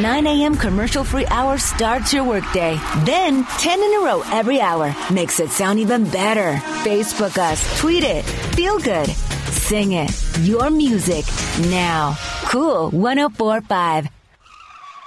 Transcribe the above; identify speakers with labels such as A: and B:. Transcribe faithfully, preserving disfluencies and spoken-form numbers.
A: nine a.m. commercial-free hour starts your workday. Then ten in a row every hour makes it sound even better. Facebook us, tweet it, feel good, sing it. Your music now. Cool one oh four point five.